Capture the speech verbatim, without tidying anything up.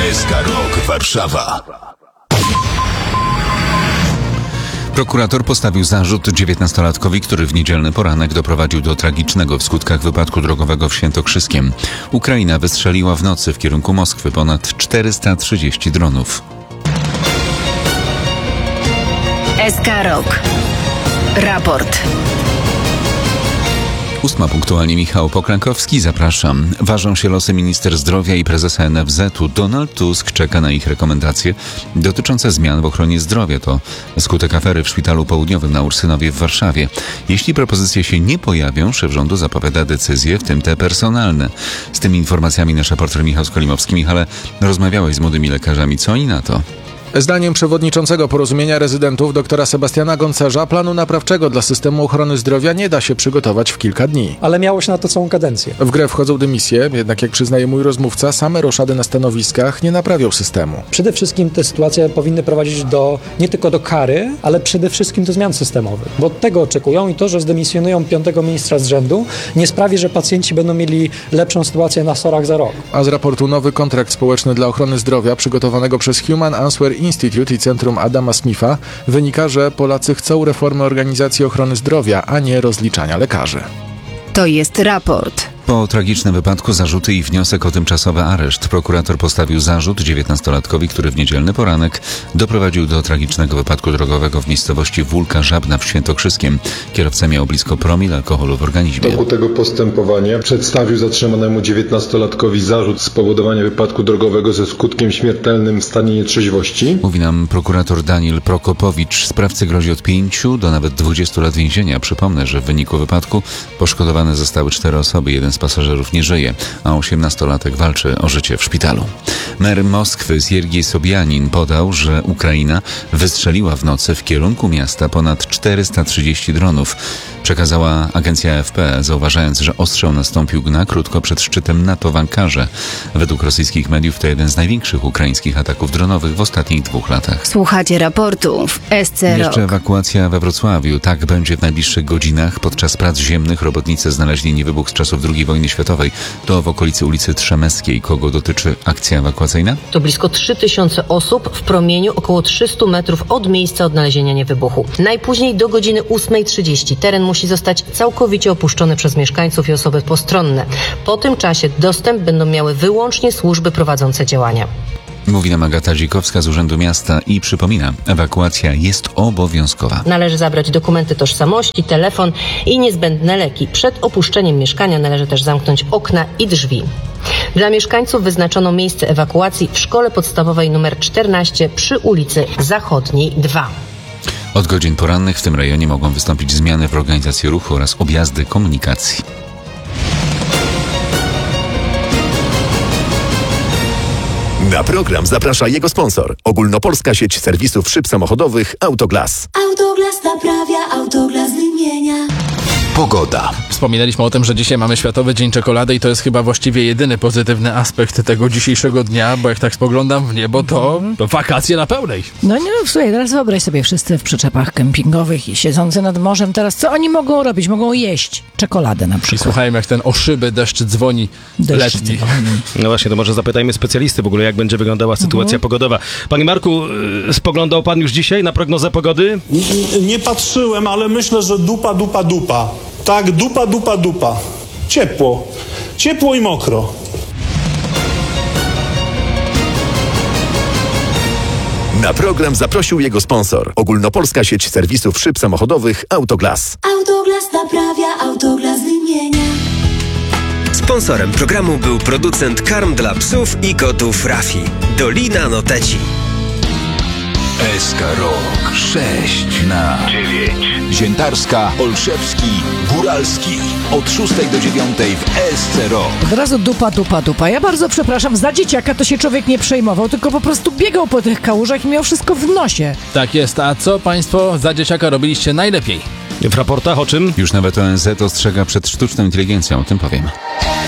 S K Rok Warszawa. Prokurator postawił zarzut dziewiętnastolatkowi, który w niedzielny poranek doprowadził do tragicznego w skutkach wypadku drogowego w Świętokrzyskiem. Ukraina wystrzeliła w nocy w kierunku Moskwy ponad czterysta trzydzieści dronów. S K Rok. Raport. Ósma punktualnie Michał Poklankowski, zapraszam. Ważą się losy minister zdrowia i prezesa N F Z u. Donald Tusk czeka na ich rekomendacje dotyczące zmian w ochronie zdrowia. To skutek afery w Szpitalu Południowym na Ursynowie w Warszawie. Jeśli propozycje się nie pojawią, szef rządu zapowiada decyzje, w tym te personalne. Z tymi informacjami nasz reporter Michał Skolimowski. Michale, rozmawiałeś z młodymi lekarzami. Co oni na to? Zdaniem przewodniczącego Porozumienia Rezydentów doktora Sebastiana Goncerza planu naprawczego dla systemu ochrony zdrowia nie da się przygotować w kilka dni. Ale miało się na to całą kadencję. W grę wchodzą dymisje, jednak jak przyznaje mój rozmówca, same roszady na stanowiskach nie naprawią systemu. Przede wszystkim te sytuacje powinny prowadzić do nie tylko do kary, ale przede wszystkim do zmian systemowych. Bo od tego oczekują i to, że zdemisjonują piątego ministra z rzędu, nie sprawi, że pacjenci będą mieli lepszą sytuację na sorach za rok. A z raportu Nowy kontrakt społeczny dla ochrony zdrowia przygotowanego przez Human Answer Institute i Centrum Adama Smitha wynika, że Polacy chcą reformy organizacji ochrony zdrowia, a nie rozliczania lekarzy. To jest raport. Po tragicznym wypadku zarzuty i wniosek o tymczasowy areszt. Prokurator postawił zarzut dziewiętnastolatkowi, który w niedzielny poranek doprowadził do tragicznego wypadku drogowego w miejscowości Wólka Żabna w Świętokrzyskiem. Kierowca miał blisko promil alkoholu w organizmie. W toku tego postępowania przedstawił zatrzymanemu dziewiętnastolatkowi zarzut spowodowania wypadku drogowego ze skutkiem śmiertelnym w stanie nietrzeźwości. Mówi nam prokurator Daniel Prokopowicz. Sprawcy grozi od pięciu do nawet dwudziestu lat więzienia. Przypomnę, że w wyniku wypadku poszkodowane zostały cztery osoby. Jeden z pasażerów nie żyje, a osiemnastolatek walczy o życie w szpitalu. Mer Moskwy Siergiej Sobianin podał, że Ukraina wystrzeliła w nocy w kierunku miasta ponad czterysta trzydzieści dronów. Przekazała agencja A F P, zauważając, że ostrzał nastąpił na krótko przed szczytem NATO w Ankarze. Według rosyjskich mediów to jeden z największych ukraińskich ataków dronowych w ostatnich dwóch latach. Słuchacie raportu w S C Rok. Jeszcze ewakuacja we Wrocławiu. Tak będzie w najbliższych godzinach. Podczas prac ziemnych robotnicy znaleźli niewybuch z czasów drugiej wojny światowej. To w okolicy ulicy Trzemeckiej. Kogo dotyczy akcja ewakuacyjna? To blisko trzy tysiące osób w promieniu około trzystu metrów od miejsca odnalezienia niewybuchu. Najpóźniej do godziny ósmej trzydzieści. Teren musi zostać całkowicie opuszczony przez mieszkańców i osoby postronne. Po tym czasie dostęp będą miały wyłącznie służby prowadzące działania. Mówi nam Agata Dzikowska z Urzędu Miasta i przypomina, ewakuacja jest obowiązkowa. Należy zabrać dokumenty tożsamości, telefon i niezbędne leki. Przed opuszczeniem mieszkania należy też zamknąć okna i drzwi. Dla mieszkańców wyznaczono miejsce ewakuacji w szkole podstawowej nr czternaście przy ulicy Zachodniej dwa. Od godzin porannych w tym rejonie mogą wystąpić zmiany w organizacji ruchu oraz objazdy komunikacji. Na program zaprasza jego sponsor. Ogólnopolska sieć serwisów szyb samochodowych Autoglas. Autoglas naprawia, Autoglas wymienia. Pogoda. Wspominaliśmy o tym, że dzisiaj mamy Światowy Dzień Czekolady i to jest chyba właściwie jedyny pozytywny aspekt tego dzisiejszego dnia, bo jak tak spoglądam w niebo, to, to wakacje na pełnej. No nie, słuchaj, teraz wyobraź sobie wszyscy w przyczepach kempingowych i siedzący nad morzem. Teraz co oni mogą robić? Mogą jeść czekoladę na przykład. I słuchajmy, jak ten o szyby deszcz dzwoni Deszcz letni. dzwoni. No właśnie, to może zapytajmy specjalisty w ogóle, jak będzie wyglądała sytuacja mhm. pogodowa. Panie Marku, spoglądał pan już dzisiaj na prognozę pogody? Nie, nie patrzyłem, ale myślę, że dupa, dupa, dupa. Tak, dupa, dupa, dupa. Ciepło. Ciepło i mokro. Na program zaprosił jego sponsor. Ogólnopolska sieć serwisów szyb samochodowych Autoglas. Autoglas naprawia, Autoglas wymienia. Sponsorem programu był producent karm dla psów i kotów Rafi. Dolina Noteci. S K Rok sześć na dziewięć. Ziętarska, Olszewski, Góralski. Od szóstej do dziewiątej w S C Rok. Od razu dupa, dupa, dupa. Ja bardzo przepraszam, za dzieciaka to się człowiek nie przejmował, tylko po prostu biegał po tych kałużach i miał wszystko w nosie. Tak jest, a co państwo za dzieciaka robiliście najlepiej? W raportach o czym? Już nawet O N Z ostrzega przed sztuczną inteligencją, o tym powiem.